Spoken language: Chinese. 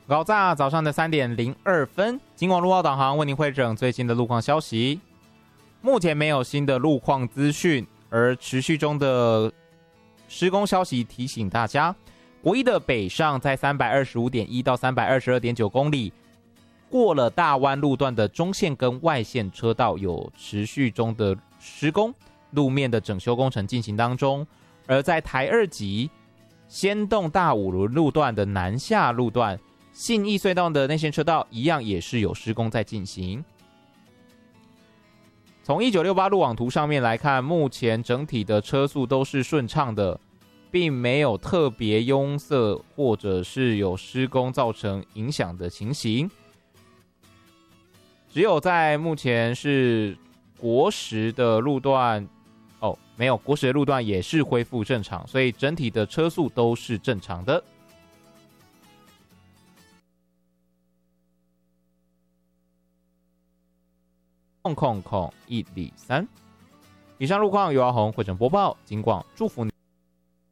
早上的3:02，金广路奥导航为您汇整最新的路况消息。目前没有新的路况资讯，而持续中的施工消息提醒大家，国一的北上在325.1到322.9公里，过了大湾路段的中线跟外线车道有持续中的施工，路面的整修工程进行当中。而在台二级先动大五轮路段的南下路段，信义隧道的内线车道一样也是有施工在进行。从1968路网图上面来看，目前整体的车速都是顺畅的，并没有特别拥塞或者是有施工造成影响的情形。只有在目前是国十的路段，没有，国十的路段也是恢复正常，所以整体的车速都是正常的。123，以上路况由阿宏汇整播报，金广祝福你。